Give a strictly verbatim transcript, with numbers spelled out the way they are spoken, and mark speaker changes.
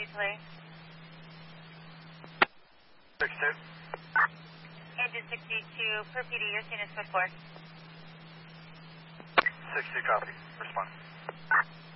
Speaker 1: sixty-two delay.
Speaker 2: six two.
Speaker 1: Engine sixty-two, per P D, your scene is code four.
Speaker 2: six two, copy. Respond.